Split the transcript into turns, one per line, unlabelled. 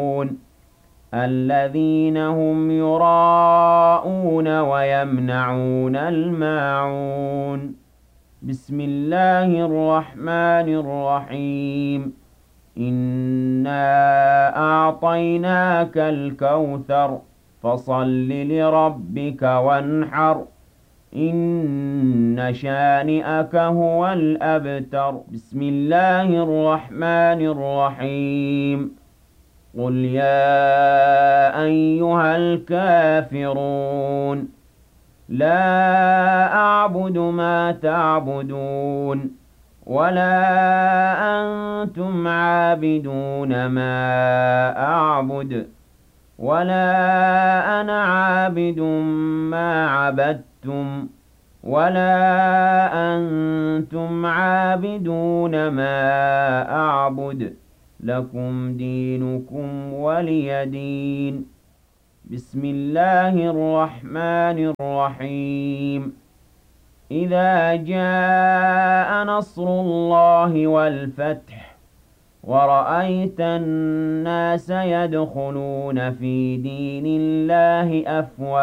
الذين هم يراءون ويمنعون الماعون بسم الله الرحمن الرحيم إنا أعطيناك الكوثر فصل لربك وانحر إن شانئك هو الأبتر بسم الله الرحمن الرحيم قل يا أيها الكافرون لا أعبد ما تعبدون ولا أنتم عابدون ما أعبد ولا أنا عابد ما عبدتم ولا أنتم عابدون ما أعبد لكم دينكم ولي دين بسم الله الرحمن الرحيم إذا جاء نصر الله والفتح ورأيت الناس يدخلون في دين الله أفواجا